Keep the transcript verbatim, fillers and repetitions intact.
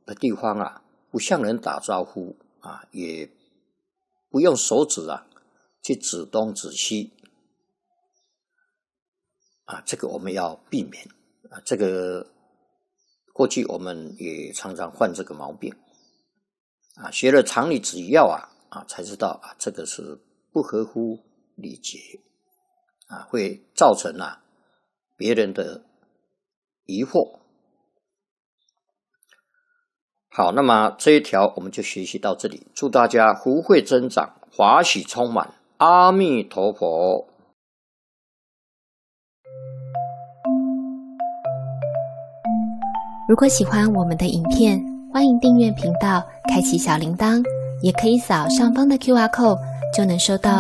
的地方啊，不向人打招呼啊，也不用手指啊去指东指西啊，这个我们要避免啊。这个过去我们也常常犯这个毛病啊，学了常理之要啊啊，才知道啊，这个是不合乎礼节啊，会造成啊别人的疑惑。好，那么这一条我们就学习到这里，祝大家福慧增长，华喜充满，阿弥陀佛。 如果喜欢我们的影片，欢迎订阅频道，开启小铃铛，也可以扫上方的 Q R code，就能收到